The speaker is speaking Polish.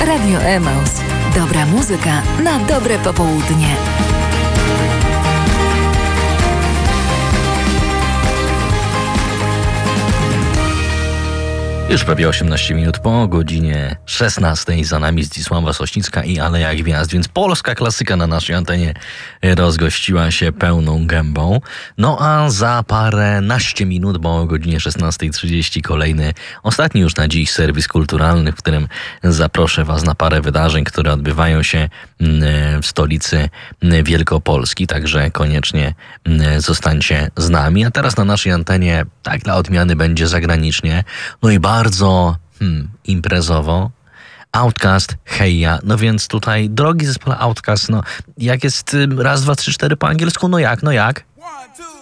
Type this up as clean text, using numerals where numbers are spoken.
Radio Emaus. Dobra muzyka na dobre popołudnie. Już prawie 18 minut po godzinie 16. Za nami Zdzisława Sośnicka i Aleja Gwiazd, więc polska klasyka na naszej antenie rozgościła się pełną gębą. No a za paręnaście minut, bo o godzinie 16:30 kolejny, ostatni już na dziś serwis kulturalny, w którym zaproszę Was na parę wydarzeń, które odbywają się w stolicy Wielkopolski, także koniecznie zostańcie z nami. A teraz na naszej antenie, tak dla odmiany, będzie zagranicznie, no i bardzo imprezowo. Outcast, Heja. No więc tutaj, drogi zespole Outcast, no jak jest raz, dwa, trzy, cztery po angielsku, no jak?